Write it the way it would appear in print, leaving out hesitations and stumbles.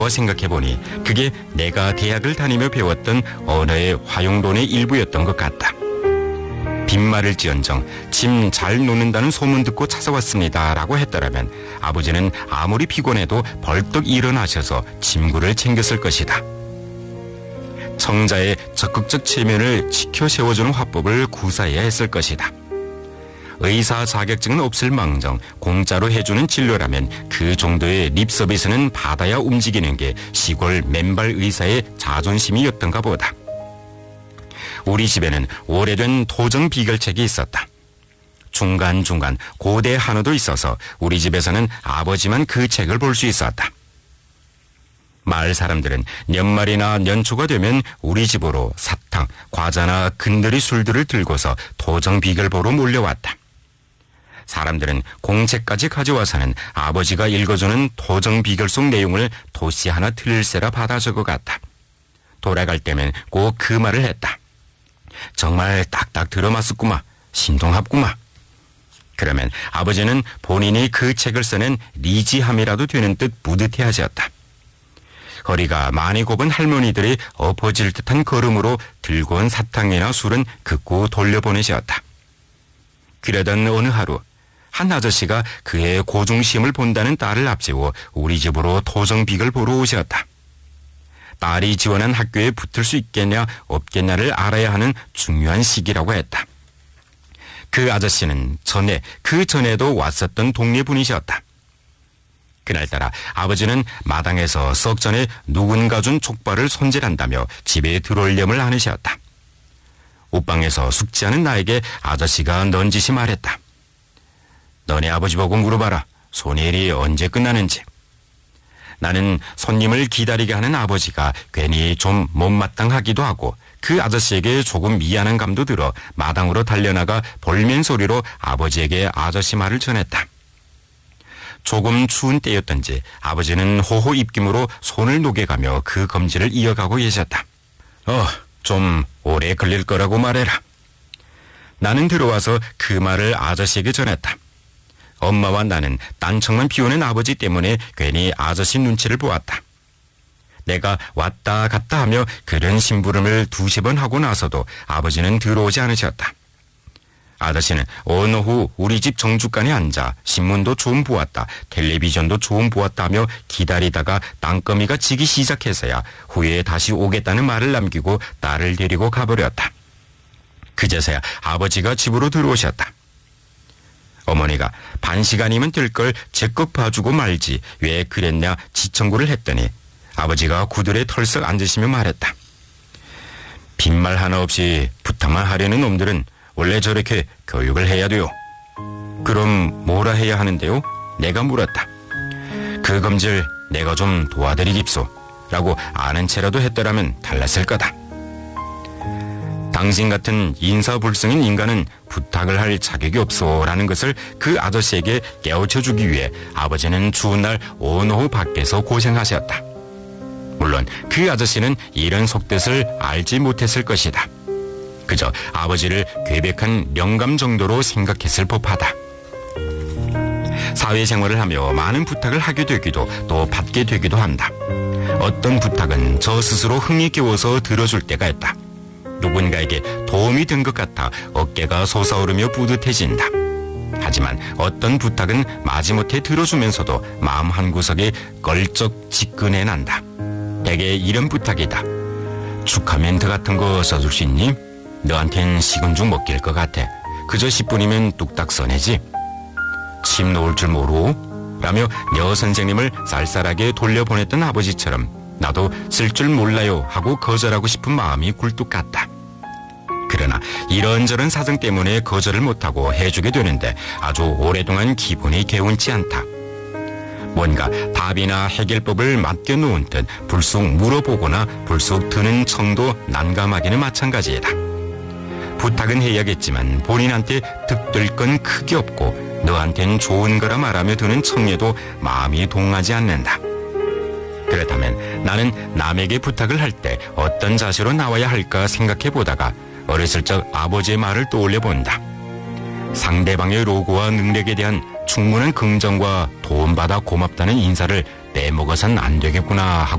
생각해보니 그게 내가 대학을 다니며 배웠던 언어의 활용론의 일부였던 것 같다. 빈말을 지언정 침 잘 놓는다는 소문 듣고 찾아왔습니다 라고 했더라면 아버지는 아무리 피곤해도 벌떡 일어나셔서 침구를 챙겼을 것이다. 청자의 적극적 체면을 지켜 세워주는 화법을 구사해야 했을 것이다. 의사 자격증은 없을 망정 공짜로 해주는 진료라면 그 정도의 립 서비스는 받아야 움직이는 게 시골 맨발 의사의 자존심이었던가 보다. 우리 집에는 오래된 토정 비결책이 있었다. 중간중간 고대 한어도 있어서 우리 집에서는 아버지만 그 책을 볼 수 있었다. 마을 사람들은 연말이나 연초가 되면 우리 집으로 사탕, 과자나 근들이 술들을 들고서 토정 비결 보러 몰려왔다. 사람들은 공책까지 가져와서는 아버지가 읽어주는 토정 비결 속 내용을 도시 하나 틀릴세라 받아 적어갔다. 돌아갈 때면 꼭 그 말을 했다. 정말 딱딱 들어맞았구마. 신동합구마. 그러면 아버지는 본인이 그 책을 써낸 리지함이라도 되는 듯 뿌듯해하셨다. 허리가 많이 곱은 할머니들이 엎어질 듯한 걸음으로 들고 온 사탕이나 술은 극구 돌려보내셨다. 그러던 어느 하루 한 아저씨가 그의 고중시험을 본다는 딸을 앞세워 우리 집으로 토정비결 보러 오셨다. 딸이 지원한 학교에 붙을 수 있겠냐 없겠냐를 알아야 하는 중요한 시기라고 했다. 그 아저씨는 그 전에도 왔었던 동네 분이셨다. 그날따라 아버지는 마당에서 썩 전에 누군가 준 족발을 손질한다며 집에 들어오려면 않으셨다. 옷방에서 숙제하는 나에게 아저씨가 넌지시 말했다. 너네 아버지 보고 물어봐라. 손일이 언제 끝나는지. 나는 손님을 기다리게 하는 아버지가 괜히 좀 못마땅하기도 하고 그 아저씨에게 조금 미안한 감도 들어 마당으로 달려나가 볼멘 소리로 아버지에게 아저씨 말을 전했다. 조금 추운 때였던지 아버지는 호호 입김으로 손을 녹여가며 그 검지를 이어가고 계셨다. 좀 오래 걸릴 거라고 말해라. 나는 들어와서 그 말을 아저씨에게 전했다. 엄마와 나는 딴청만 피우는 아버지 때문에 괜히 아저씨 눈치를 보았다. 내가 왔다 갔다 하며 그런 심부름을 2-3번 하고 나서도 아버지는 들어오지 않으셨다. 아저씨는 온 오후 우리 집 정주간에 앉아 신문도 좀 보았다, 텔레비전도 좀 보았다 하며 기다리다가 땅거미가 지기 시작해서야 후에 다시 오겠다는 말을 남기고 딸을 데리고 가버렸다. 그제서야 아버지가 집으로 들어오셨다. 어머니가 반 시간이면 될 걸 제껏 봐주고 말지 왜 그랬냐 지청구를 했더니 아버지가 구들에 털썩 앉으시며 말했다. 빈말 하나 없이 부탁만 하려는 놈들은 원래 저렇게 교육을 해야 돼요. 그럼 뭐라 해야 하는데요? 내가 물었다. 그 검질 내가 좀 도와드리깁소 라고 아는 채라도 했더라면 달랐을 거다. 당신 같은 인사불성인 인간은 부탁을 할 자격이 없소라는 것을 그 아저씨에게 깨우쳐주기 위해 아버지는 추운 날 온 오후 밖에서 고생하셨다. 물론 그 아저씨는 이런 속뜻을 알지 못했을 것이다. 그저 아버지를 괴백한 영감 정도로 생각했을 법하다. 사회생활을 하며 많은 부탁을 하게 되기도 또 받게 되기도 한다. 어떤 부탁은 저 스스로 흥이 끼워서 들어줄 때가 있다. 누군가에게 도움이 된 것 같아 어깨가 솟아오르며 뿌듯해진다. 하지만 어떤 부탁은 마지못해 들어주면서도 마음 한구석에 껄쩍 지끈해 난다. 대개 이런 부탁이다. 축하 멘트 같은 거 써줄 수 있니? 너한텐 식은 죽 먹길 것 같아. 그저 10분이면 뚝딱 써내지. 침 놓을 줄 모르오? 라며 여 선생님을 쌀쌀하게 돌려보냈던 아버지처럼 나도 쓸 줄 몰라요 하고 거절하고 싶은 마음이 굴뚝 같다. 그러나 이런저런 사정 때문에 거절을 못하고 해주게 되는데 아주 오랫동안 기분이 개운치 않다. 뭔가 답이나 해결법을 맡겨놓은 듯 불쑥 물어보거나 불쑥 드는 청도 난감하기는 마찬가지이다. 부탁은 해야겠지만 본인한테 득될 건 크게 없고 너한텐 좋은 거라 말하며 드는 청에도 마음이 동하지 않는다. 그렇다면 나는 남에게 부탁을 할 때 어떤 자세로 나와야 할까 생각해보다가 어렸을 적 아버지의 말을 떠올려본다. 상대방의 로고와 능력에 대한 충분한 긍정과 도움받아 고맙다는 인사를 빼먹어선 안 되겠구나 하고